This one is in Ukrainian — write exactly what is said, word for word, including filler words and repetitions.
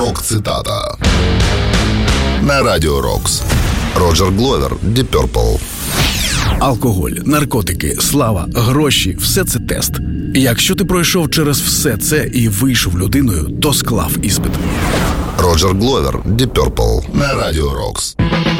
Рок-цитата на Радіо Рокс. Роджер Гловер, Deep Purple. Алкоголь, наркотики, слава, гроші – все це тест. Якщо ти пройшов через все це і вийшов людиною, то склав іспит. Роджер Гловер, Deep Purple на Радіо Рокс.